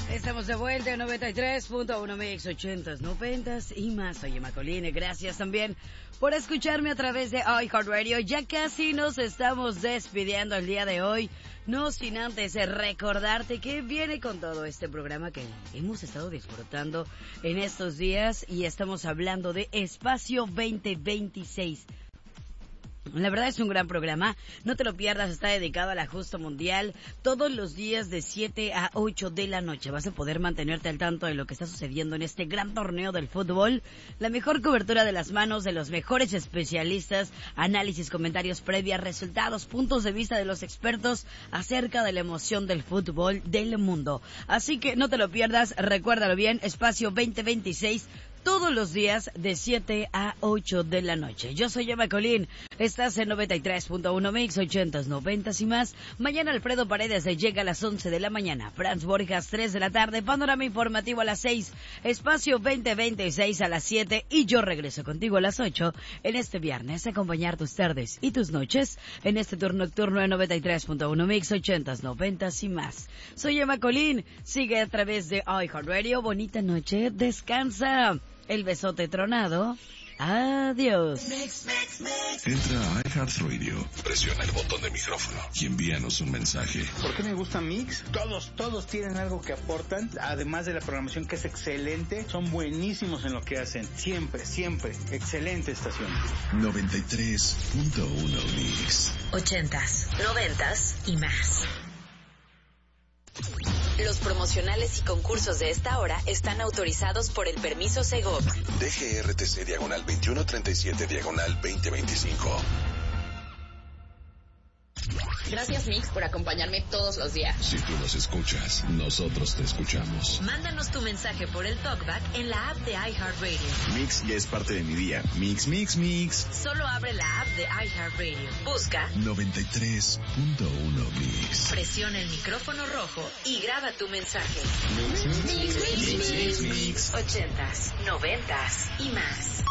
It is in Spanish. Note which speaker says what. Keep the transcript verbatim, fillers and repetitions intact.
Speaker 1: Estamos de vuelta en noventa y tres punto uno Mix, ochentas, noventas y más. Soy Emma Colín. Gracias también por escucharme a través de iHeartRadio. Ya casi nos estamos despidiendo el día de hoy. No sin antes recordarte que viene con todo este programa que hemos estado disfrutando en estos días y estamos hablando de Espacio veinte veintiséis. La verdad es un gran programa, no te lo pierdas, está dedicado a la justa mundial, todos los días de siete a ocho de la noche. Vas a poder mantenerte al tanto de lo que está sucediendo en este gran torneo del fútbol, la mejor cobertura de las manos de los mejores especialistas, análisis, comentarios previas, resultados, puntos de vista de los expertos acerca de la emoción del fútbol del mundo. Así que no te lo pierdas, recuérdalo bien, Espacio veinte veintiséis, todos los días de siete a ocho de la noche. Yo soy Emma Colín, estás en noventa y tres punto uno Mix, ochentas, noventas y más. Mañana Alfredo Paredes llega a las once de la mañana, Franz Borjas tres de la tarde, Panorama Informativo a las seis, Espacio veinte veintiséis a las siete y yo regreso contigo a las ocho en este viernes a acompañar tus tardes y tus noches en este turno nocturno de noventa y tres punto uno Mix, ochentas, noventas y más. Soy Emma Colín, sigue a través de iHeartRadio, bonita noche, descansa. El besote tronado. Adiós.
Speaker 2: Entra a iHeartRadio, presiona el botón de micrófono y envíanos un mensaje.
Speaker 3: ¿Por qué me gusta Mix? Todos, todos tienen algo que aportan, además de la programación que es excelente, son buenísimos en lo que hacen. Siempre, siempre. Excelente estación.
Speaker 2: noventa y tres punto uno Mix.
Speaker 4: Ochentas, noventas y más. Los promocionales y concursos de esta hora están autorizados por el permiso Segov.
Speaker 2: D G R T C diagonal veintiuno treinta y siete diagonal veinte veinticinco.
Speaker 5: Gracias, Mix, por acompañarme todos los días.
Speaker 2: Si tú nos escuchas, nosotros te escuchamos.
Speaker 4: Mándanos tu mensaje por el TalkBack en la app de iHeartRadio.
Speaker 2: Mix ya es parte de mi día. Mix, mix, mix.
Speaker 4: Solo abre la app de iHeartRadio. Busca
Speaker 2: noventa y tres punto uno Mix.
Speaker 4: Presiona el micrófono rojo y graba tu mensaje.
Speaker 2: Mix, mix, mix, mix, mix, mix.
Speaker 4: Ochentas, noventas y más.